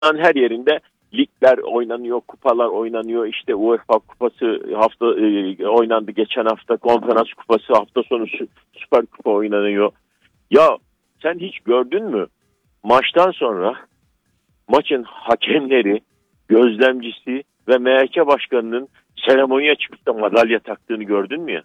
her yerinde ligler oynanıyor, kupalar oynanıyor. İşte UEFA kupası oynandı geçen hafta, konferans kupası hafta sonu, süper kupa oynanıyor. Ya sen hiç gördün mü? Maçtan sonra maçın hakemleri, gözlemcisi ve MHK başkanının seremoniye çıkıp da madalya taktığını gördün mü ya?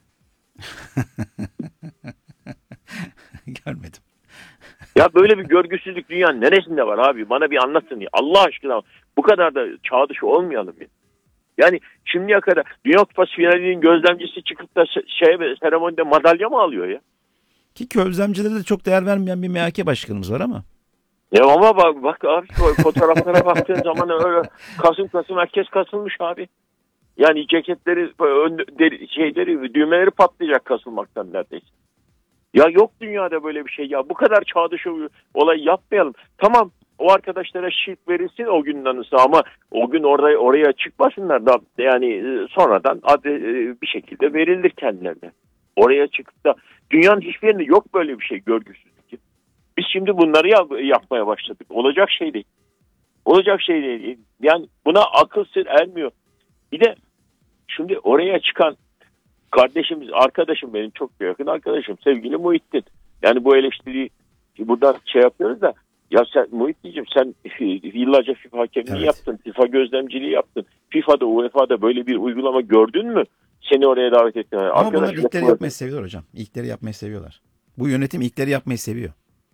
Görmedim. Ya böyle bir görgüsüzlük dünyanın neresinde var abi? Bana bir anlatın ya. Allah aşkına bu kadar da çağ dışı olmayalım ya. Yani şimdiye kadar Dünya Kupası finalinin gözlemcisi çıkıp da seremonide madalya mı alıyor ya? Ki gözlemcilere de çok değer vermeyen bir MHK başkanımız var ama. Ya ama bak abi fotoğraflara baktığın zaman öyle kasım herkes kasılmış abi. Yani ceketleri, düğmeleri patlayacak kasılmaktan neredeyse. Ya yok dünyada böyle bir şey ya. Bu kadar çağ dışı olay yapmayalım. Tamam, o arkadaşlara şirk verilsin o günün anısı ama o gün oraya çıkmasınlar da yani sonradan bir şekilde verilir kendilerine. Oraya çıkıp da dünyanın hiçbir yerinde yok böyle bir şey, görgüsüzlük. Biz şimdi bunları yapmaya başladık. Olacak şey değil. Olacak şey değil. Yani buna akıl sır ermiyor. Bir de şimdi oraya çıkan kardeşimiz, arkadaşım, benim çok yakın arkadaşım, sevgili Muhittin. Yani bu eleştiriyi buradan yapıyoruz da ya sen Muhittin'cim, sen yıllarca FIFA hakemliği yaptın, FIFA gözlemciliği yaptın. FIFA'da, UEFA'da böyle bir uygulama gördün mü? Seni oraya davet ettiler. Ama bunlar ilkleri yapmayı seviyorlar hocam. İlkleri yapmayı seviyorlar. Bu yönetim ilkleri yapmayı seviyor.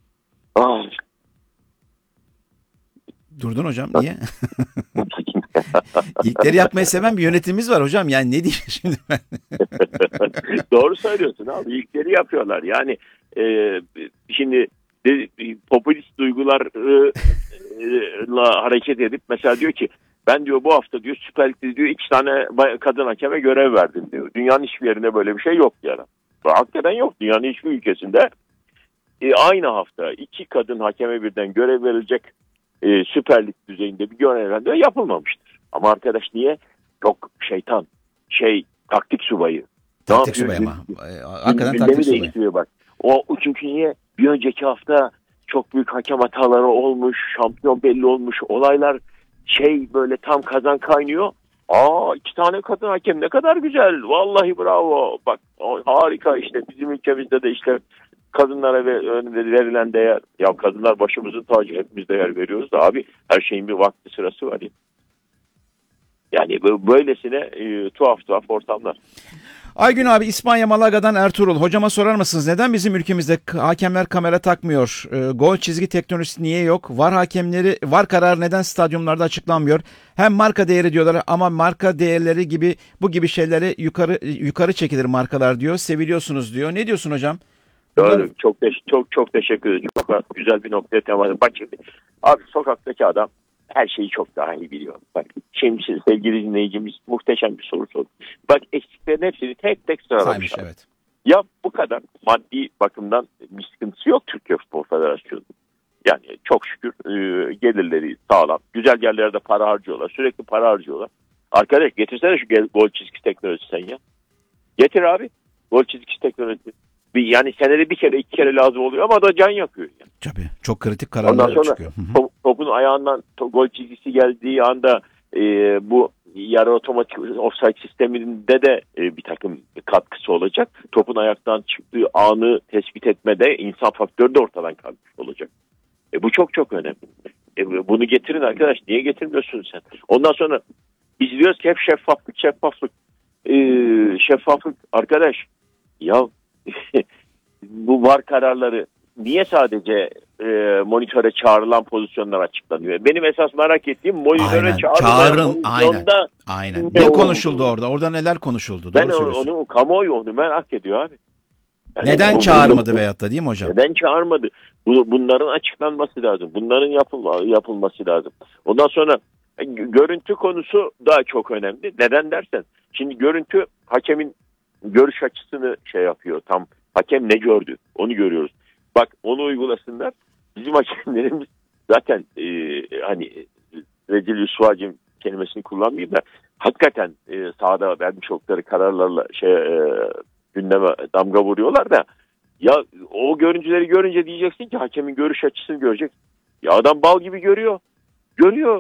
Durdun hocam, niye? İlkleri yapmayı seven bir yönetimimiz var hocam. Yani ne diyeyim şimdi ben? Doğru söylüyorsun abi. İlkleri yapıyorlar. Yani şimdi popülist duygularla hareket edip mesela diyor ki ben diyor bu hafta diyor Süper Lig'de diyor 2 tane kadın hakeme görev verdim diyor. Dünyanın hiçbir yerinde böyle bir şey yok yani. Hakikaten yok. Dünyanın hiçbir ülkesinde aynı hafta 2 kadın hakeme birden görev verilecek Süper Lig düzeyinde bir görevlendirme yapılmamıştır. Ama arkadaş niye? Çok şeytan. Taktik subayı. Taktik subayı ama. Hakikaten taktik subayı. Bak. Çünkü niye? Bir önceki hafta çok büyük hakem hataları olmuş. Şampiyon belli olmuş. Olaylar böyle tam kazan kaynıyor. 2 tane kadın hakem ne kadar güzel. Vallahi bravo. Bak harika işte. Bizim ülkemizde de işte kadınlara verilen değer. Ya kadınlar başımızın tacı, hepimiz değer veriyoruz da abi her şeyin bir vakti sırası var ya. Yani böylesine tuhaf ortamlar. Aygün abi, İspanya Malaga'dan Ertuğrul. Hocama sorar mısınız neden bizim ülkemizde hakemler kamera takmıyor? Gol çizgi teknolojisi niye yok? VAR kararı neden stadyumlarda açıklanmıyor? Hem marka değeri diyorlar ama marka değerleri gibi bu gibi şeyleri yukarı çekilir markalar diyor. Seviliyorsunuz diyor. Ne diyorsun hocam? Doğru. Çok teşekkür ederim. Çok güzel bir noktaya temas. Bak şimdi abi, sokaktaki adam her şeyi çok daha iyi biliyor. Bak şimdi sevgili dinleyicimiz muhteşem bir soru sordu. Bak eksiklerin hepsini tek tek sıralamış. Evet. Ya bu kadar maddi bakımdan bir sıkıntısı yok Türkiye Futbol Federasyonu. Yani çok şükür gelirleri sağlam. Güzel yerlerde para harcıyorlar. Sürekli para harcıyorlar. Arkadaş getirsene şu gol çizgisi teknolojisi sen ya. Getir abi. Gol çizgisi teknolojisi. Yani senede bir kere 2 kere lazım oluyor ama da can yakıyor. Yani. Tabii. Çok kritik kararlar çıkıyor. Topun ayağından gol çizgisi geldiği anda bu yarı otomatik offside sisteminde de bir takım katkısı olacak. Topun ayaktan çıktığı anı tespit etmede insan faktörü de ortadan kalkmış olacak. Bu çok önemli. Bunu getirin arkadaş. Niye getirmiyorsun sen? Ondan sonra biz diyoruz ki hep şeffaflık. Şeffaflık arkadaş. Ya bu VAR kararları niye sadece monitöre çağrılan pozisyonlar açıklanıyor? Benim esas merak ettiğim monitöre çağrılan pozisyonda aynen. Ne konuşuldu orada? Orada neler konuşuldu? Ben kamuoyu onu merak ediyor abi. Yani neden çağırmadı veyahut da, değil mi hocam? Neden çağırmadı? Bunların açıklanması lazım. Bunların yapılması lazım. Ondan sonra görüntü konusu daha çok önemli. Neden dersen, şimdi görüntü hakemin görüş açısını yapıyor. Tam hakem ne gördü onu görüyoruz. Bak onu uygulasınlar. Bizim hakemlerimiz zaten hani rezil rüsvacım kelimesini kullanmayayım da hakikaten sahada vermiş oldukları kararlarla gündeme damga vuruyorlar da ya o görüntüleri görünce diyeceksin ki hakemin görüş açısını görecek. Ya adam bal gibi görüyor. görüyor